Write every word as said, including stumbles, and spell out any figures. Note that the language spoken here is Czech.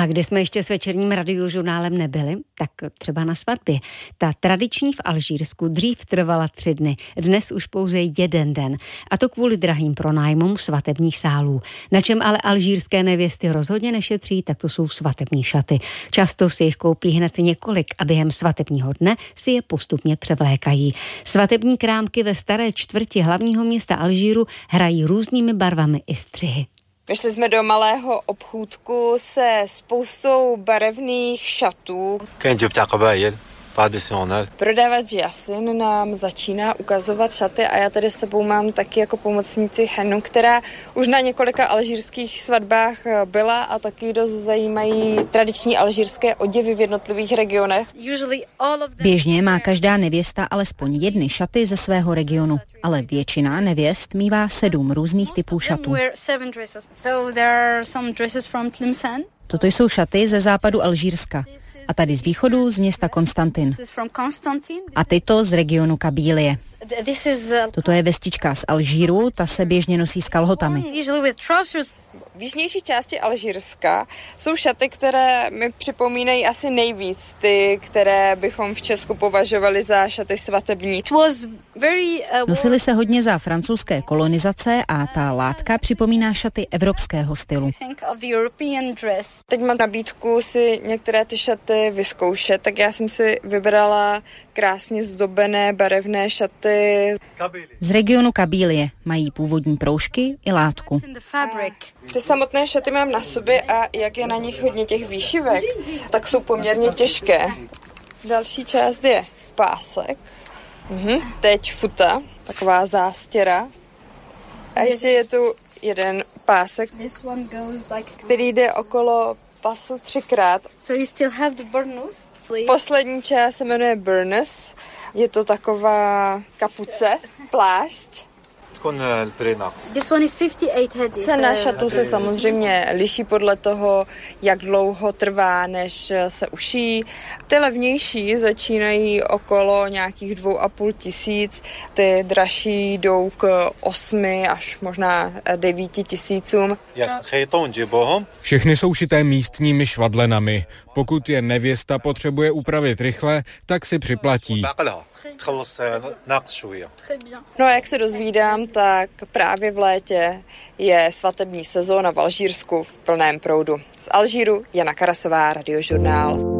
A když jsme ještě s večerním radiožurnálem nebyli, tak třeba na svatbě. Ta tradiční v Alžírsku dřív trvala tři dny, dnes už pouze jeden den. A to kvůli drahým pronájmům svatebních sálů. Na čem ale alžírské nevěsty rozhodně nešetří, tak to jsou svatební šaty. Často si jich koupí hned několik a během svatebního dne si je postupně převlékají. Svatební krámky ve staré čtvrti hlavního města Alžíru hrají různými barvami i střihy. Vyšli jsme do malého obchůdku se spoustou barevných šatů. Prodavač Yasin nám začíná ukazovat šaty a já tady s sebou mám taky jako pomocnici Henu, která už na několika alžírských svatbách byla a taky dost zajímají tradiční alžírské oděvy v jednotlivých regionech. Běžně má každá nevěsta alespoň jedny šaty ze svého regionu, ale většina nevěst mívá sedm různých typů šatů. Toto jsou šaty ze západu Alžírska a tady z východu z města Konstantin. A tyto z regionu Kabílie. Toto je vestička z Alžíru, ta se běžně nosí s kalhotami. V jižnější části Alžírska jsou šaty, které mi připomínají asi nejvíc ty, které bychom v Česku považovali za šaty svatební. Nosily se hodně za francouzské kolonizace a ta látka připomíná šaty evropského stylu. Teď mám nabídku si některé ty šaty vyzkoušet, tak já jsem si vybrala krásně zdobené barevné šaty. Z regionu Kabílie mají původní proužky i látku. Ty samotné šaty mám na sobě a jak je na nich hodně těch výšivek, tak jsou poměrně těžké. Další část je pásek. Mhm. Teď futa, taková zástěra. A ještě je tu jeden pásek, který jde okolo pasu třikrát. Poslední část se jmenuje burnous. Je to taková kapuce, plášť. Cena šatů se samozřejmě liší podle toho, jak dlouho trvá, než se ušijí. Ty levnější začínají okolo nějakých dvou a půl tisíc, ty dražší jdou k osmi až možná devíti tisícům. Všechny jsou šité místními švadlenami. Pokud je nevěsta potřebuje upravit rychle, tak si připlatí. No a jak se dozvídám, tak právě v létě je svatební sezóna v Alžírsku v plném proudu. Z Alžíru Jana Karasová, Radiožurnál.